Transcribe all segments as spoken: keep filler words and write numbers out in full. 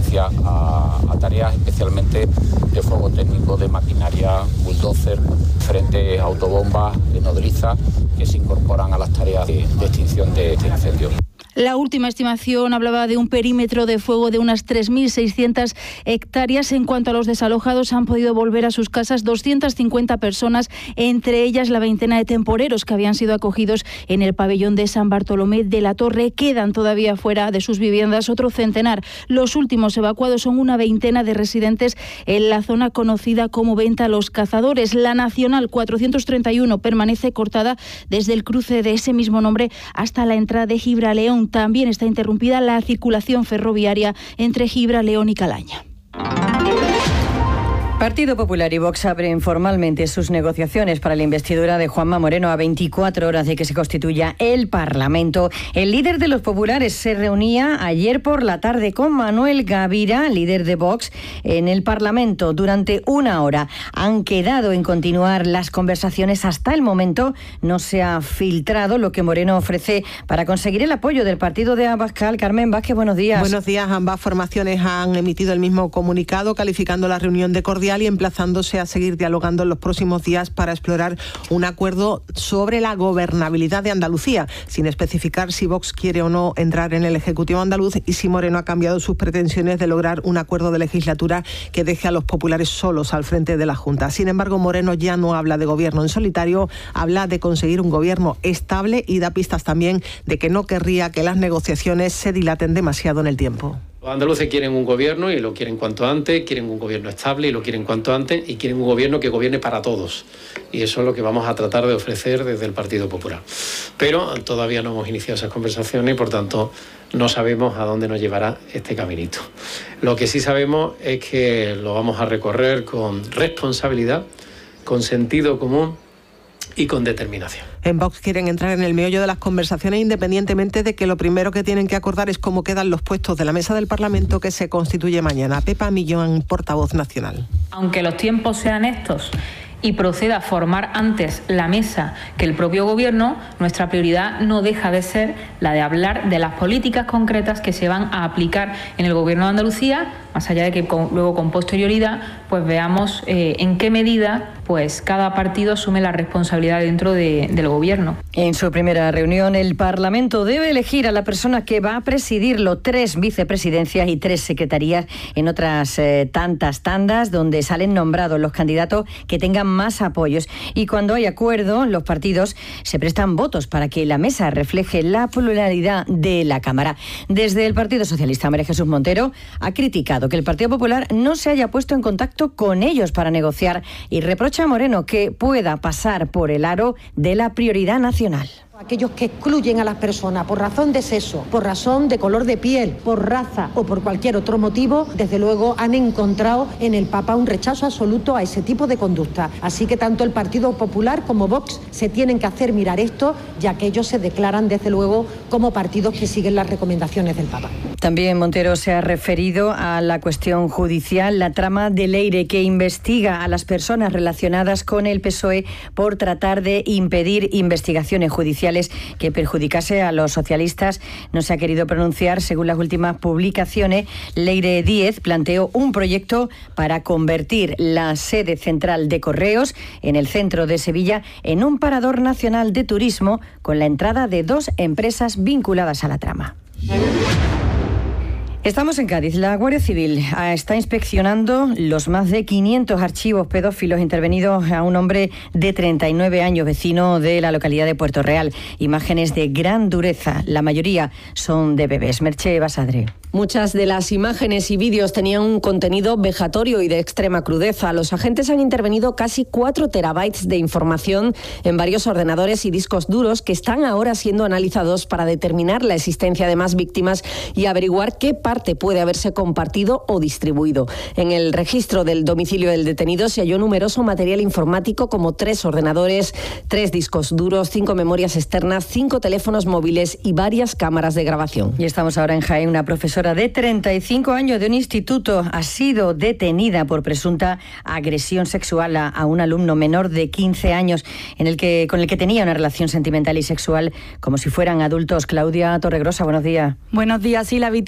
asistencia a, a tareas especialmente de fuego técnico, de maquinaria, bulldozer, frentes autobombas, nodrizas, que se incorporan a las tareas de, de extinción de este incendio. La última estimación hablaba de un perímetro de fuego de unas tres mil seiscientas hectáreas. En cuanto a los desalojados, han podido volver a sus casas doscientas cincuenta personas, entre ellas la veintena de temporeros que habían sido acogidos en el pabellón de San Bartolomé de la Torre. Quedan todavía fuera de sus viviendas otro centenar. Los últimos evacuados son una veintena de residentes en la zona conocida como Venta Los Cazadores. La Nacional cuatrocientos treinta y uno permanece cortada desde el cruce de ese mismo nombre hasta la entrada de Gibraleón. También está interrumpida la circulación ferroviaria entre Gibraleón y Calaña. Partido Popular y Vox abren formalmente sus negociaciones para la investidura de Juanma Moreno a veinticuatro horas de que se constituya el Parlamento. El líder de los populares se reunía ayer por la tarde con Manuel Gavira, líder de Vox, en el Parlamento durante una hora. Han quedado en continuar las conversaciones. Hasta el momento no se ha filtrado lo que Moreno ofrece para conseguir el apoyo del partido de Abascal. Carmen Vázquez, buenos días. Buenos días. Ambas formaciones han emitido el mismo comunicado calificando la reunión de cordial y emplazándose a seguir dialogando en los próximos días para explorar un acuerdo sobre la gobernabilidad de Andalucía, sin especificar si Vox quiere o no entrar en el Ejecutivo andaluz y si Moreno ha cambiado sus pretensiones de lograr un acuerdo de legislatura que deje a los populares solos al frente de la Junta. Sin embargo, Moreno ya no habla de gobierno en solitario, habla de conseguir un gobierno estable y da pistas también de que no querría que las negociaciones se dilaten demasiado en el tiempo. Los andaluces quieren un gobierno y lo quieren cuanto antes, quieren un gobierno estable y lo quieren cuanto antes y quieren un gobierno que gobierne para todos. Y eso es lo que vamos a tratar de ofrecer desde el Partido Popular. Pero todavía no hemos iniciado esas conversaciones y por tanto no sabemos a dónde nos llevará este caminito. Lo que sí sabemos es que lo vamos a recorrer con responsabilidad, con sentido común y con determinación. En Vox quieren entrar en el meollo de las conversaciones independientemente de que lo primero que tienen que acordar es cómo quedan los puestos de la mesa del Parlamento que se constituye mañana. Pepa Millón, portavoz nacional. Aunque los tiempos sean estos y proceda a formar antes la mesa que el propio Gobierno, nuestra prioridad no deja de ser la de hablar de las políticas concretas que se van a aplicar en el Gobierno de Andalucía, más allá de que con, luego con posterioridad pues veamos eh, en qué medida pues cada partido asume la responsabilidad dentro de, del Gobierno. En su primera reunión, el Parlamento debe elegir a la persona que va a presidirlo, tres vicepresidencias y tres secretarías en otras eh, tantas tandas donde salen nombrados los candidatos que tengan más apoyos. Y cuando hay acuerdo, los partidos se prestan votos para que la mesa refleje la pluralidad de la Cámara. Desde el Partido Socialista, María Jesús Montero ha criticado que el Partido Popular no se haya puesto en contacto con ellos para negociar y reprocha a Moreno que pueda pasar por el aro de la prioridad nacional. Aquellos que excluyen a las personas por razón de sexo, por razón de color de piel, por raza o por cualquier otro motivo, desde luego han encontrado en el Papa un rechazo absoluto a ese tipo de conducta. Así que tanto el Partido Popular como Vox se tienen que hacer mirar esto, ya que ellos se declaran desde luego como partidos que siguen las recomendaciones del Papa. También Montero se ha referido a la cuestión judicial, la trama de Leire que investiga a las personas relacionadas con el P S O E por tratar de impedir investigaciones judiciales que perjudicase a los socialistas. No se ha querido pronunciar. Según las últimas publicaciones, Leire Díez planteó un proyecto para convertir la sede central de Correos en el centro de Sevilla en un parador nacional de turismo con la entrada de dos empresas vinculadas a la trama. Estamos en Cádiz. La Guardia Civil está inspeccionando los más de quinientos archivos pedófilos intervenidos a un hombre de treinta y nueve años, vecino de la localidad de Puerto Real. Imágenes de gran dureza. La mayoría son de bebés. Merche Basadre. Muchas de las imágenes y vídeos tenían un contenido vejatorio y de extrema crudeza. Los agentes han intervenido casi cuatro terabytes de información en varios ordenadores y discos duros que están ahora siendo analizados para determinar la existencia de más víctimas y averiguar qué parte puede haberse compartido o distribuido. En el registro del domicilio del detenido se halló numeroso material informático como tres ordenadores, tres discos duros, cinco memorias externas, cinco teléfonos móviles y varias cámaras de grabación. Y estamos ahora en Jaén. Una profesora de treinta y cinco años de un instituto ha sido detenida por presunta agresión sexual a, a un alumno menor de quince años en el que, con el que tenía una relación sentimental y sexual como si fueran adultos. Claudia Torregrosa, buenos días. Buenos días. Sí, la víctima tenía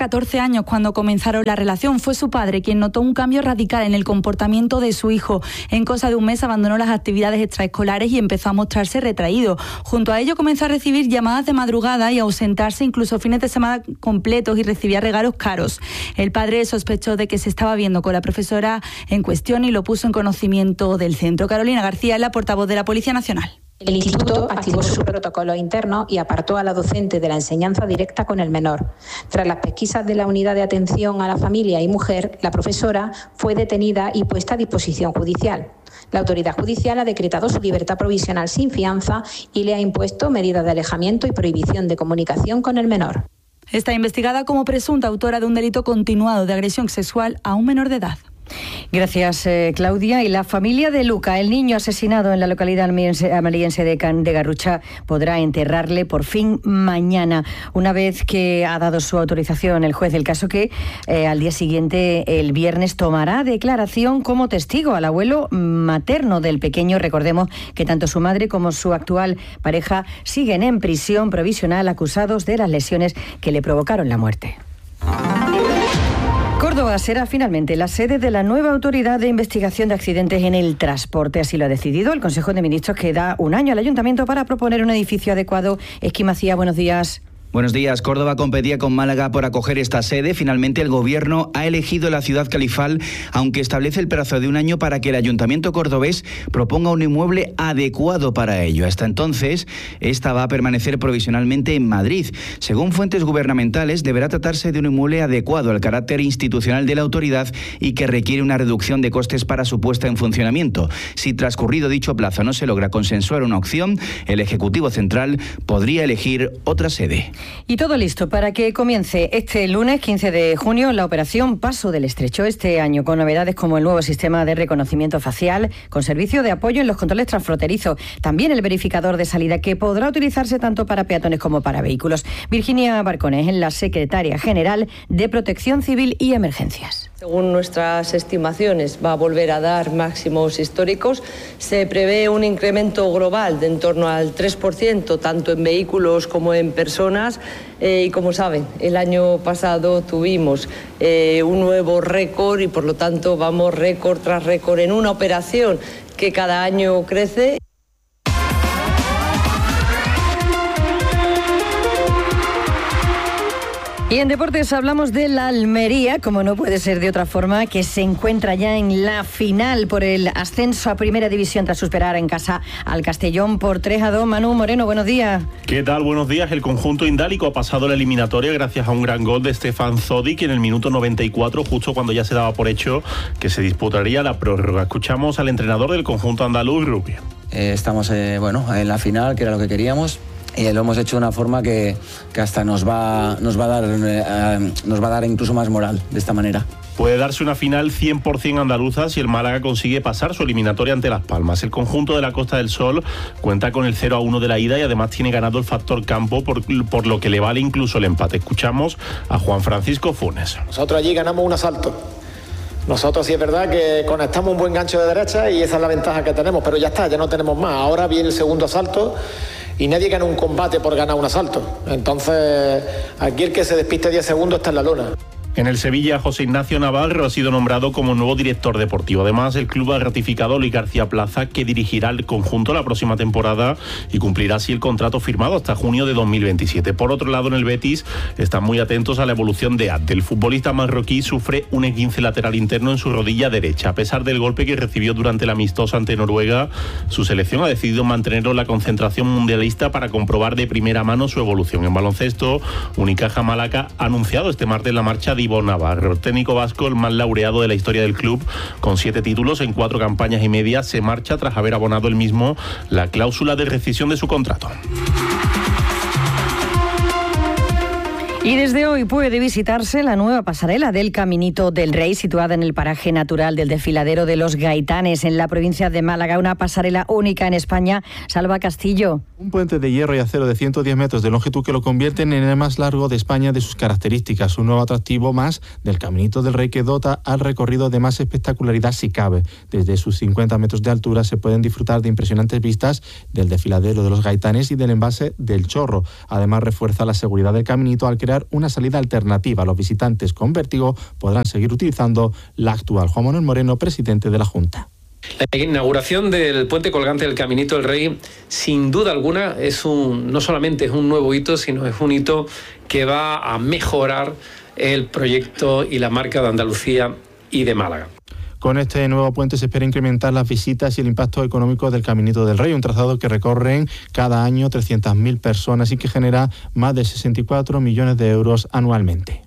catorce años cuando comenzaron la relación. Fue su padre quien notó un cambio radical en el comportamiento de su hijo. En cosa de un mes abandonó las actividades extraescolares y empezó a mostrarse retraído. Junto a ello comenzó a recibir llamadas de madrugada y a ausentarse incluso fines de semana completos y recibía regalos caros. El padre sospechó de que se estaba viendo con la profesora en cuestión y lo puso en conocimiento del centro. Carolina García es la portavoz de la Policía Nacional. El instituto activó su protocolo interno y apartó a la docente de la enseñanza directa con el menor. Tras las pesquisas de la Unidad de Atención a la Familia y Mujer, la profesora fue detenida y puesta a disposición judicial. La autoridad judicial ha decretado su libertad provisional sin fianza y le ha impuesto medidas de alejamiento y prohibición de comunicación con el menor. Está investigada como presunta autora de un delito continuado de agresión sexual a un menor de edad. Gracias, eh, Claudia. Y la familia de Luca, el niño asesinado en la localidad almeriense de, Can, de Garrucha, podrá enterrarle por fin mañana, una vez que ha dado su autorización el juez del caso, que eh, al día siguiente, el viernes, tomará declaración como testigo al abuelo materno del pequeño. Recordemos que tanto su madre como su actual pareja siguen en prisión provisional acusados de las lesiones que le provocaron la muerte. Córdoba será finalmente la sede de la nueva Autoridad de Investigación de Accidentes en el Transporte. Así lo ha decidido el Consejo de Ministros, que da un año al Ayuntamiento para proponer un edificio adecuado. Esqui Macía, buenos días. Buenos días. Córdoba competía con Málaga por acoger esta sede. Finalmente el Gobierno ha elegido la ciudad califal, aunque establece el plazo de un año para que el Ayuntamiento cordobés proponga un inmueble adecuado para ello. Hasta entonces, esta va a permanecer provisionalmente en Madrid. Según fuentes gubernamentales, deberá tratarse de un inmueble adecuado al carácter institucional de la autoridad y que requiere una reducción de costes para su puesta en funcionamiento. Si transcurrido dicho plazo no se logra consensuar una opción, el Ejecutivo Central podría elegir otra sede. Y todo listo para que comience este lunes quince de junio la operación Paso del Estrecho, este año con novedades como el nuevo sistema de reconocimiento facial con servicio de apoyo en los controles transfronterizos, también el verificador de salida, que podrá utilizarse tanto para peatones como para vehículos. Virginia Barcones es la secretaria general de Protección Civil y Emergencias. Según nuestras estimaciones, va a volver a dar máximos históricos. Se prevé un incremento global de en torno al tres por ciento, tanto en vehículos como en personas. Eh, y como saben, el año pasado tuvimos eh, un nuevo récord y por lo tanto vamos récord tras récord en una operación que cada año crece. Y en deportes hablamos de la Almería, como no puede ser de otra forma, que se encuentra ya en la final por el ascenso a Primera División tras superar en casa al Castellón por tres a dos. Manu Moreno, buenos días. ¿Qué tal? Buenos días. El conjunto indálico ha pasado la eliminatoria gracias a un gran gol de Stefan Zodic en el minuto noventa y cuatro, justo cuando ya se daba por hecho que se disputaría la prórroga. Escuchamos al entrenador del conjunto andaluz, Rubio. Eh, estamos eh, bueno, en la final, que era lo que queríamos. Y lo hemos hecho de una forma que, que hasta nos va, nos, va a dar, eh, nos va a dar incluso más moral de esta manera. Puede darse una final cien por ciento andaluza si el Málaga consigue pasar su eliminatoria ante Las Palmas. El conjunto de la Costa del Sol cuenta con el cero a uno de la ida y además tiene ganado el factor campo, por, por lo que le vale incluso el empate. Escuchamos a Juan Francisco Funes. Nosotros allí ganamos un asalto. Nosotros sí es verdad que conectamos un buen gancho de derecha y esa es la ventaja que tenemos, pero ya está, ya no tenemos más. Ahora viene el segundo asalto y nadie gana un combate por ganar un asalto. Entonces, aquí el que se despiste diez segundos está en la lona. En el Sevilla, José Ignacio Navarro ha sido nombrado como nuevo director deportivo. Además, el club ha ratificado a Luis García Plaza, que dirigirá el conjunto la próxima temporada y cumplirá así el contrato firmado hasta junio de dos mil veintisiete. Por otro lado, en el Betis están muy atentos a la evolución de Abde. El futbolista marroquí sufre un esguince lateral interno en su rodilla derecha. A pesar del golpe que recibió durante la amistosa ante Noruega, su selección ha decidido mantenerlo en la concentración mundialista para comprobar de primera mano su evolución. En baloncesto, Unicaja Málaga ha anunciado este martes la marcha de Ivo Navarro, el técnico vasco, el más laureado de la historia del club, con siete títulos en cuatro campañas y media, se marcha tras haber abonado él mismo la cláusula de rescisión de su contrato. Y desde hoy puede visitarse la nueva pasarela del Caminito del Rey, situada en el paraje natural del desfiladero de los Gaitanes, en la provincia de Málaga, una pasarela única en España. Salva Castillo. Un puente de hierro y acero de ciento diez metros de longitud que lo convierten en el más largo de España de sus características. Un nuevo atractivo más del Caminito del Rey que dota al recorrido de más espectacularidad si cabe. Desde sus cincuenta metros de altura se pueden disfrutar de impresionantes vistas del desfiladero de los Gaitanes y del embalse del Chorro. Además, refuerza la seguridad del Caminito al crear crear una salida alternativa. Los visitantes con vértigo podrán seguir utilizando la actual. Juan Manuel Moreno, presidente de la Junta. La inauguración del puente colgante del Caminito del Rey, sin duda alguna, es un, no solamente es un nuevo hito, sino es un hito que va a mejorar el proyecto y la marca de Andalucía y de Málaga. Con este nuevo puente se espera incrementar las visitas y el impacto económico del Caminito del Rey, un trazado que recorren cada año trescientas mil personas y que genera más de sesenta y cuatro millones de euros anualmente.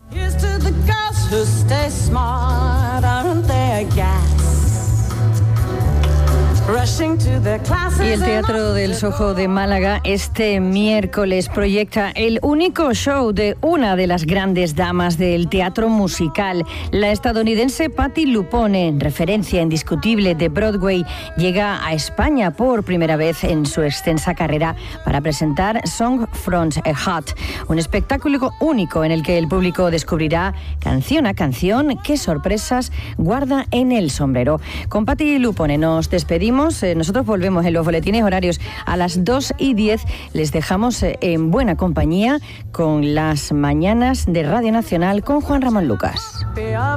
Y el Teatro del Sojo de Málaga este miércoles proyecta el único show de una de las grandes damas del teatro musical. La estadounidense Patti LuPone, referencia indiscutible de Broadway, llega a España por primera vez en su extensa carrera para presentar Song from a Heart, un espectáculo único en el que el público descubrirá canción a canción qué sorpresas guarda en el sombrero. Con Patti LuPone nos despedimos. Nosotros volvemos en los boletines horarios a las dos y diez. Les dejamos en buena compañía con las mañanas de Radio Nacional con Juan Ramón Lucas.